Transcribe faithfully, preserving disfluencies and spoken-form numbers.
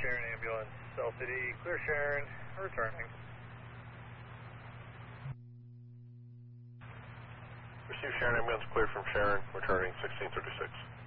Sharon ambulance, Cell City, clear Sharon, returning. Receive Sharon ambulance, clear from Sharon, returning sixteen thirty-six.